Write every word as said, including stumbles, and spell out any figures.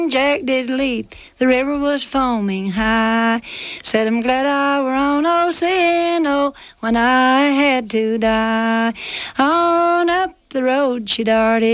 Jack did leap, the river was foaming high. Said I'm glad I were on Oceano when I had to die. On up the road she darted.